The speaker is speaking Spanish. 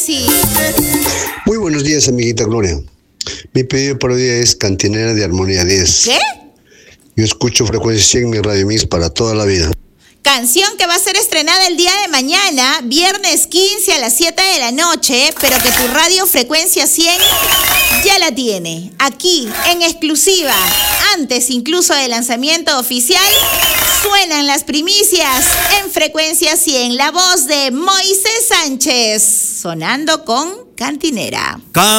Sí. Muy buenos días, amiguita Gloria. Mi pedido para hoy día es Cantinera de Armonía 10. ¿Qué? Yo escucho Frecuencia 100 en mi Radio Mix para toda la vida. Canción que va a ser estrenada el día de mañana, viernes 15 a las 7 de la noche, pero que tu radio Frecuencia 100 ya la tiene. Aquí, en exclusiva, antes incluso del lanzamiento oficial, suenan las primicias en Frecuencia 100. La voz de Moisés Sánchez, sonando con Cantinera.